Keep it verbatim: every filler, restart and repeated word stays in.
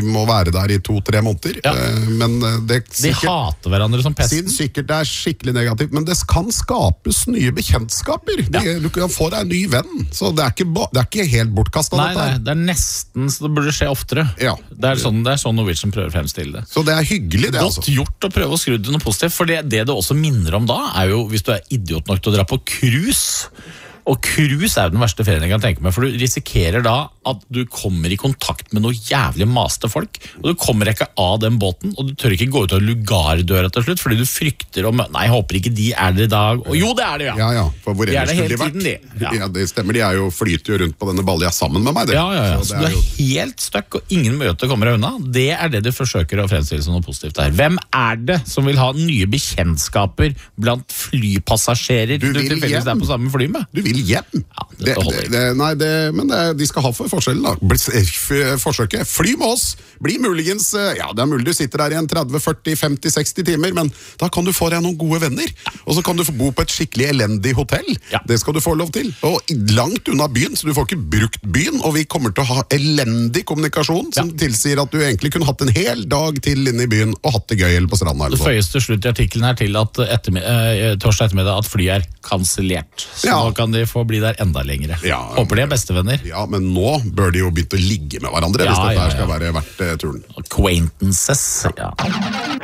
må være der i to-tre måneder. Ja. Men det sikkert, De hater hverandre som pesten. Sikkert det er skikkelig negativt, men det kan skapes nye bekjentskaper. Ja. De, du kan få deg en ny venn, så det er ikke, det er ikke helt bortkastet. Nei, nei, det er nesten, så det burde skje oftere. Ja. Det er sånn, det er sånn Norwegian prøver å fremstille det. Så det er hyggelig, det. Godt altså. gjort å prøve å skru det noe positivt, for det, det det også minner om da, er jo hvis du er idiot nok til å dra på cruise. Og cruise er den verste ferien jeg kan tenke meg, for du risikerer da at du kommer i kontakt med noe jævlig maste folk, og du kommer ikke av den båten, og du tør ikke gå ut av lugardøra til slutt, fordi du frykter om, nei, jeg håper ikke de er det i dag, og jo, det er det, ja. Ja, ja, for hvor de er det hele de tiden, de. Ja. Ja, det stemmer, de er jo, flyter jo rundt på denne balja sammen med meg, det. Ja, ja, ja, så, så det er, er jo... helt støkk, og ingen møte kommer deg unna. Det er det de forsøker å fremstille som noe positivt her. Hvem er det som vil ha nye bekjentskaper blant flypassasjerer du, du tilfeldigvis er på samme fly med? Du vil hjem. Ja, det, det, det, nei, det, men det, de skal ha for forskjellen da. Forsøket. Fly med oss. Bli muligens, ja, det er mulig du sitter der i en tretti, førti, femti, seksti timer, men da kan du få deg noen gode venner. Og så kan du få bo på et skikkelig elendig hotell. Ja. Det skal du få lov til. Og langt unna byen, så du får ikke brukt byen, og vi kommer til å ha elendig kommunikasjon som ja. tilsier at du egentlig kunne hatt en hel dag til inne i byen og hatt det gøy eller på stranda. Det føyes til slutt i artikkelen her til at ettermiddag, torsdag ettermiddag at fly er kansellert. Så ja. nå kan de få bli der enda lengre. Ja, håper de er bestevenner. Ja, men nå bør de jo begynne å ligge med hverandre, ja, hvis dette ja, ja. skal være verdt uh, turen. Acquaintances, ja.